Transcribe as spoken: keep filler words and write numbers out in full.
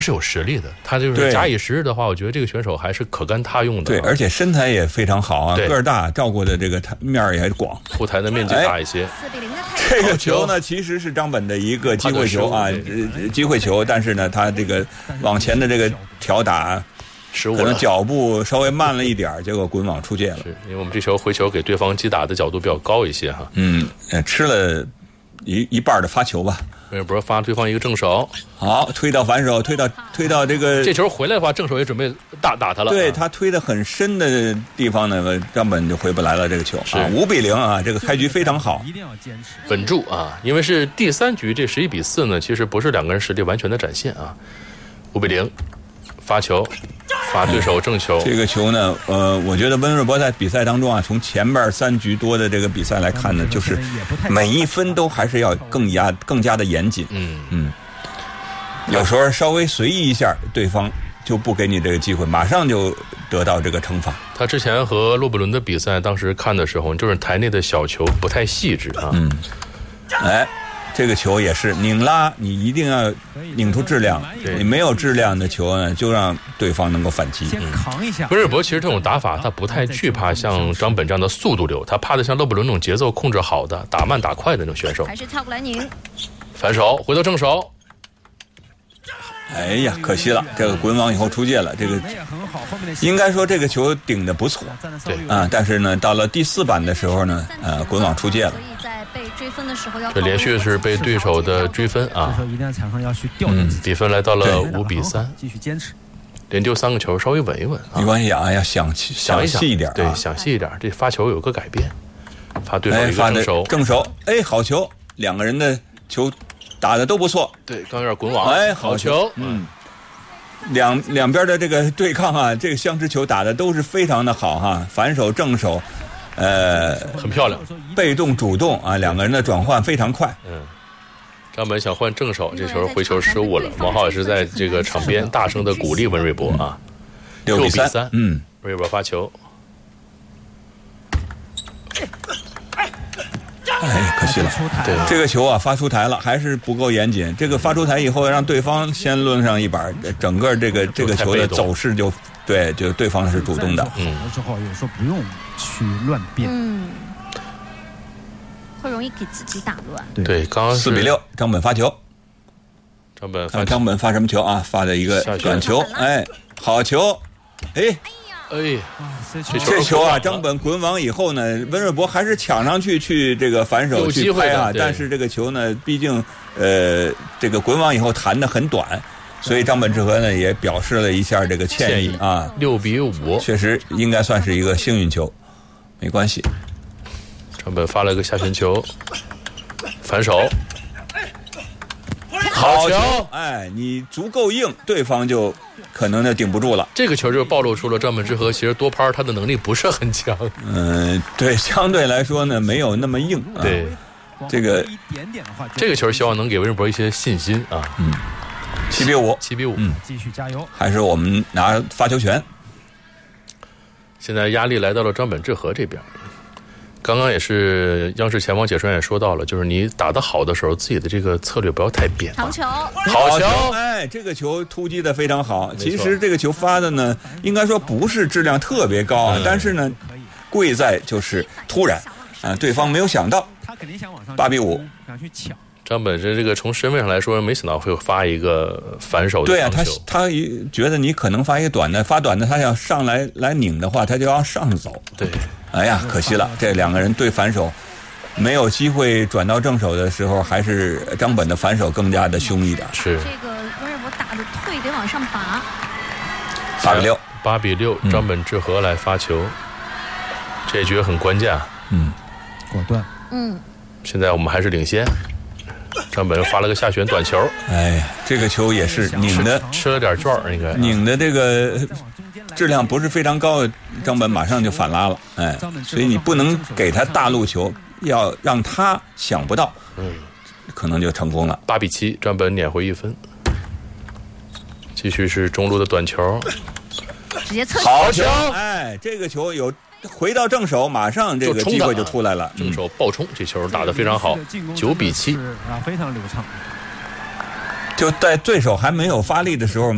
是有实力的，他就是假以时日的话，我觉得这个选手还是可干他用的。 对，而且身材也非常好啊， 对个儿大，照顾的这个面儿也广， 后台的面积大一些。 这个球呢，其实是张本的一个机会球啊，呃机会球，但是呢，他这个往前的这个挑打， 失误了， 可能脚步稍微慢了一点，结果滚网出界了。 是因为我们这球回球给对方击打的角度比较高一些哈。 嗯，吃了一一半的发球吧。 温尔博发对方一个正手， 好，推到反手，推到推到这个这球回来的话，正手也准备打打他了。 对、 啊、 他推的很深的地方呢，张本就回不来了。这个球啊，五比零啊，这个开局非常好， 一定要坚持稳住啊！因为是第三局这十一比四呢，其实不是两个人实力完全的展现啊。五比零，发球，发对手正球。 这个球呢，呃，我觉得温尔博在比赛当中啊，从前边三局多的这个比赛来看呢，就是每一分都还是要更加更加的严谨。 嗯嗯，有时候稍微随意一下，对方就不给你这个机会，马上就得到这个惩罚。 他之前和洛布伦的比赛，当时看的时候，就是台内的小球不太细致啊。 嗯，哎。这个球也是拧拉，你一定要拧出质量。你没有质量的球呢，就让对方能够反击。 先扛一下。 温尔博其实这种打法，他不太惧怕像张本这样的速度流，他怕的像勒布伦那种节奏控制好的、打慢打快的那种选手。 还是跳过来拧， 反手回头正手。 哎呀，可惜了，这个滚网以后出界了。这个应该说这个球顶得不错， 对啊，但是呢，到了第四板的时候呢，呃，滚网出界了。 被追分的时候要这连续是被对手的追分啊！ 一定在场上要去调嗯，比分来到了五比三， 继续坚持， 连丢三个球，稍微稳一稳啊。 没关系啊，要想想一细一点、啊， 对，想细一点。这发球有个改变，发对手一个正手， 哎、正手，哎，好球，两个人的球打的都不错。 对，刚有点滚网， 哎， 好球， 嗯。两两边的这个对抗啊，这个相持球打的都是非常的好哈，反手正手。呃， 很漂亮， 被动主动啊，两个人的转换非常快。 嗯，张本想换正手，这球回球失误了。王浩也是在这个场边大声的鼓励温瑞博啊。 六比三，嗯， 温瑞博发球。 哎，可惜了。 对， 这个球啊发出台了，还是不够严谨。这个发出台以后，让对方先抡上一板，整个这个这个球的走势就对，就对方是主动的。 嗯，有时候有时候不用去乱变， 嗯，会容易给自己打乱。 对，对刚刚四比六，张本发球。 张本看张本发什么球啊？发的一个短球，哎，好球，哎。 哎， 这这球啊，张本滚网以后呢，温瑞博还是抢上去去这个反手去拍啊，但是这个球呢，毕竟呃这个滚网以后弹得很短，所以张本智和呢也表示了一下这个歉意啊。 六比五， 确实应该算是一个幸运球，没关系。 张本发了个下旋球，反手。 好球！哎，你足够硬，对方就可能就顶不住了。 这个球就暴露出了张本智和其实多拍他的能力不是很强。 嗯、呃，对，相对来说呢，没有那么硬。 对， 啊、这个这个球希望能给温瑞博一些信心啊。 嗯，七比五， 七比五， 嗯， 继续加油。 还是我们拿发球权。 现在压力来到了张本智和这边。刚刚也是央视前方解说员也说到了，就是你打得好的时候，自己的这个策略不要太扁。 长球， 好球！ 哎，这个球突击的非常好。其实这个球发的呢，应该说不是质量特别高啊，嗯、但是呢，贵在就是突然啊，对方没有想到。 他肯定想往上八比五， 想去抢。 张本是这个从身位上来说，没想到会发一个反手的对啊，他长球。 他觉得你可能发一个短的，发短的他要上来来拧的话，他就要上走。 对。 哎呀，可惜了，这两个人对反手没有机会转到正手的时候，还是张本的反手更加的凶一点。 是这个温瑞博打的退得往上拔。 八比六， 八比六，张本智和来发球，嗯、这局很关键啊。 嗯， 果断。 嗯， 现在我们还是领先。张本发了个下旋短球。 哎呀，这个球也是拧的， 吃了点券应该拧的这个。质量不是非常高的，张本马上就反拉了，哎，所以你不能给他大路球，要让他想不到， 嗯， 可能就成功了。 八比七，张本撵回一分。继续是中路的短球， 直接侧好球！哎，这个球有回到正手，马上这个机会就出来了， 正手爆冲，这球打得非常好，九比七啊，非常流畅。 就在对手还没有发力的时候。